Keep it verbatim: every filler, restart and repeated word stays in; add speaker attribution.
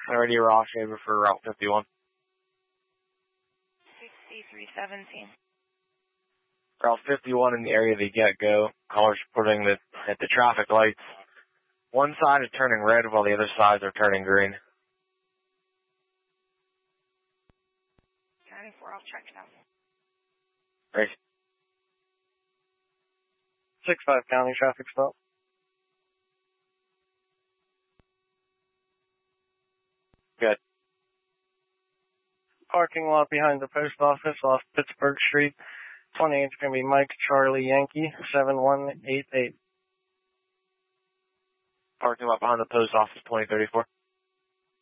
Speaker 1: Already Ross Shaver for Route fifty-one.
Speaker 2: sixty-three seventeen.
Speaker 1: Route fifty-one in the area of the get-go. Callers reporting that at the traffic lights, one side is turning red while the other sides are turning green.
Speaker 2: ninety-four, I'll check now.
Speaker 1: Great.
Speaker 3: six five County traffic stop.
Speaker 1: Good.
Speaker 3: Parking lot behind the post office off Pittsburgh Street. twenty-eight's going to be Mike Charlie Yankee, seven one eight eight.
Speaker 1: Parking lot behind the post office, twenty thirty-four.